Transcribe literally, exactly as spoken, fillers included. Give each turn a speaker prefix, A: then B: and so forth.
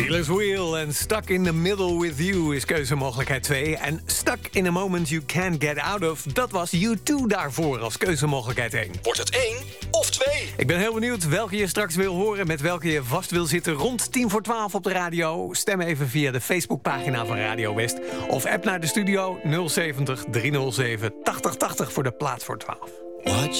A: Taylor's Wheel en Stuck in the Middle with You is keuzemogelijkheid twee. En Stuck in a Moment You Can't Get Out of, dat was U twee daarvoor als keuzemogelijkheid één.
B: Wordt het één of twee?
A: Ik ben heel benieuwd welke je straks wil horen, met welke je vast wil zitten rond tien voor twaalf op de radio. Stem even via de Facebookpagina van Radio West of app naar de studio nul zeventig driehonderdzeven tachtig tachtig voor de plaat voor twaalf.